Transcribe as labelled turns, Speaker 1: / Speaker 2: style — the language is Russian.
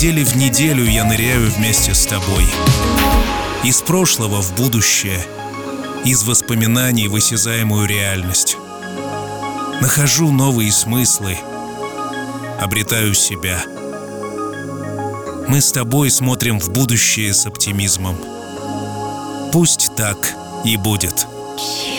Speaker 1: Недели в неделю я ныряю вместе с тобой. Из прошлого в будущее, из воспоминаний в осязаемую реальность. Нахожу новые смыслы, обретаю себя. Мы с тобой смотрим в будущее с оптимизмом. Пусть так и будет.